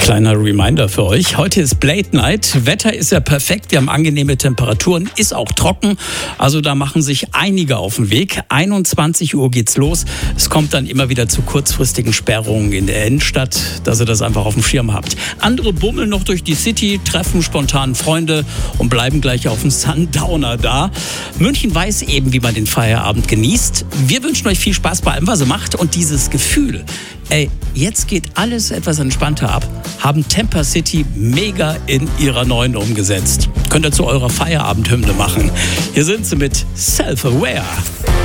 Kleiner Reminder für euch. Heute ist Blade Night. Wetter ist ja perfekt. Wir haben angenehme Temperaturen. Ist auch trocken. Also da machen sich einige auf den Weg. 21 Uhr geht's los. Es kommt dann immer wieder zu kurzfristigen Sperrungen in der Innenstadt, dass ihr das einfach auf dem Schirm habt. Andere bummeln noch durch die City, treffen spontan Freunde und bleiben gleich auf dem Sundowner da. München weiß eben, wie man den Feierabend genießt. Wir wünschen euch viel Spaß bei allem, was ihr macht. Und dieses Gefühl, jetzt geht alles etwas entspannter ab, haben Temper City mega in ihrer neuen umgesetzt. Könnt ihr zu eurer Feierabendhymne machen. Hier sind sie mit Self-Aware.